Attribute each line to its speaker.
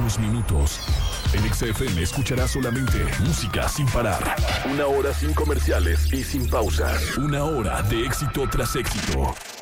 Speaker 1: próximos minutos. En XFM escucharás solamente música sin parar. 1 hora sin comerciales y sin pausas. 1 hora de éxito tras éxito.